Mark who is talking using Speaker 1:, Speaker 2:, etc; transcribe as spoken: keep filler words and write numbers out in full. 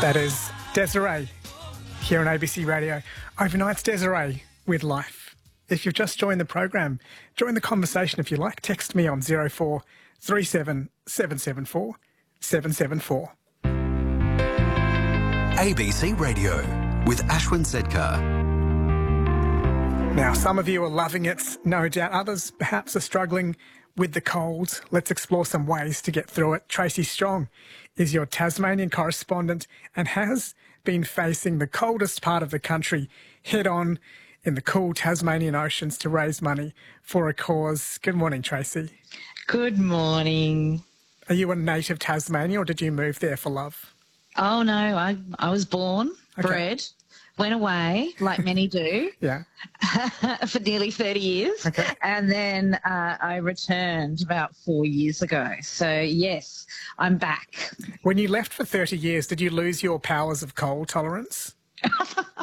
Speaker 1: That is Desiree here on A B C Radio. Overnight's Desiree with Life. If you've just joined the program, join the conversation if you like. Text me on zero four three seven seven seven four seven seven four.
Speaker 2: A B C Radio with Ashwin Sedkar.
Speaker 1: Now, some of you are loving it, no doubt. Others perhaps are struggling with the cold. Let's explore some ways to get through it. Tracy Strong is your Tasmanian correspondent and has been facing the coldest part of the country head on in the cool Tasmanian oceans to raise money for a cause. Good morning, Tracy.
Speaker 3: Good morning.
Speaker 1: Are you a native Tasmania or did you move there for love?
Speaker 3: Oh, no, I, I was born,
Speaker 1: Okay.
Speaker 3: bred, went away, like many do,
Speaker 1: Yeah.
Speaker 3: for nearly thirty years.
Speaker 1: Okay.
Speaker 3: And then uh, I returned about four years ago. So, yes, I'm back.
Speaker 1: When you left for thirty years, did you lose your powers of cold tolerance?